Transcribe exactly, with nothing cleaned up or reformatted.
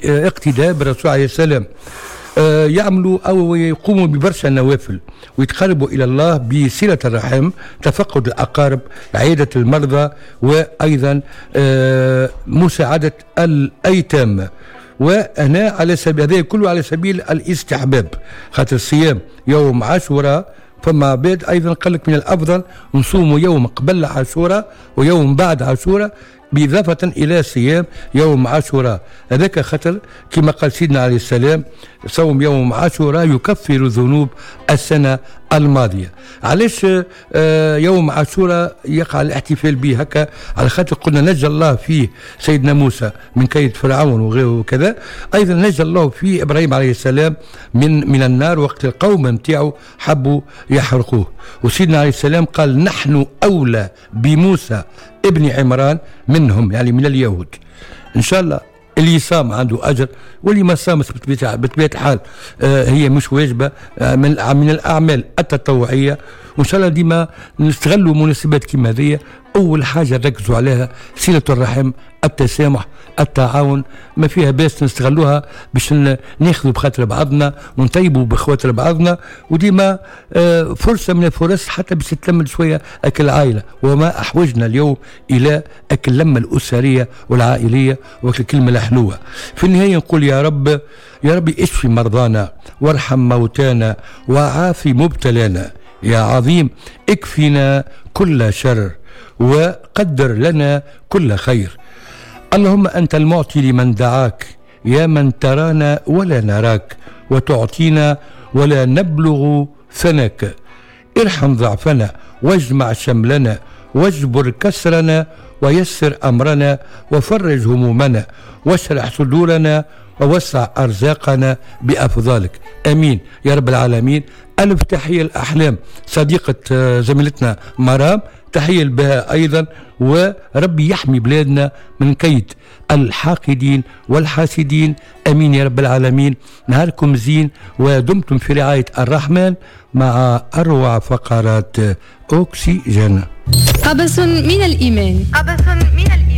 اقتداء بالرسول عليه السلام، يعملوا أو يقوموا ببرشا نوافل ويتقربوا إلى الله بصلة الرحم، تفقد الأقارب، عيادة المرضى، وأيضا مساعدة الأيتام. وهنا على سبيل هذا كله على سبيل الاستحباب، خاطر الصيام يوم عاشوراء، فما بعد أيضا قال لك من الأفضل نصوموا يوم قبل عاشوراء ويوم بعد عاشوراء، بإضافة إلى صيام يوم عاشوراء. هذاك خطر كما قال سيدنا عليه السلام: صوم يوم عاشوراء يكفر ذنوب السنة الماضية. علاش آه يوم عاشوراء يقع الاحتفال به هكا؟ على خاطر قلنا نجى الله فيه سيدنا موسى من كيد فرعون وغيره وكذا، أيضا نجى الله فيه إبراهيم عليه السلام من من النار وقت القوم نتاعو حبوا يحرقوه. وسيدنا عليه السلام قال: نحن أولى بموسى ابن عمران منهم، يعني من اليهود. إن شاء الله اللي صام عنده أجر، واللي ما صامش بطبيعة الحال آه هي مش واجبة آه من من الأعمال التطوعية. وإن شاء الله ديما نستغلوا مناسبات كما هذه. أول حاجة نركزوا عليها صلة الرحم، التسامح، التعاون، ما فيها باس نستغلوها باش ناخذوا بخاطر بعضنا ونطيبوا بخاطر بعضنا، وديما آه فرصة من الفرص حتى باش تتلمد شوية أكل العائلة. وما أحوجنا اليوم إلى أكل اللمة الأسرية والعائلية والكلمة الحلوة. في النهاية نقول يا رب يا رب اشفي مرضانا وارحم موتانا وعافي مبتلانا، يا عظيم اكفنا كل شر وقدر لنا كل خير. اللهم أنت المعطي لمن دعاك، يا من ترانا ولا نراك وتعطينا ولا نبلغ ثناك. ارحم ضعفنا واجمع شملنا واجبر كسرنا ويسر أمرنا وفرج همومنا واشرح صدورنا ووسع أرزاقنا بأفضالك، آمين يا رب العالمين. ألف تحية الأحلام صديقة زميلتنا مرام، تحية بها أيضا، وربي يحمي بلادنا من كيد الحاقدين والحاسدين، أمين يا رب العالمين. نهاركم زين ودمتم في رعاية الرحمن مع أروع فقرات أوكسيجين. قبس من الإيمان، قبس من الإيمان.